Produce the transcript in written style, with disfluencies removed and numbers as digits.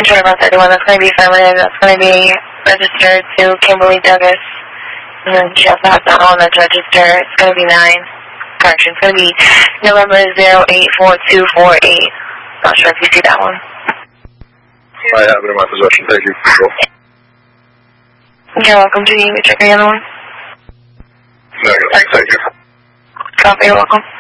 Controller 131, that's going to be affirmative. That's going to be registered to Kimberly Douglas. And then she also has the own that's registered. It's going to be 9. Correction, it's going to be November 084248. Not sure if you see that one. I have it in my possession. Thank you. You're welcome. Do you need me to check the other one? No, thank you. Copy, you're welcome.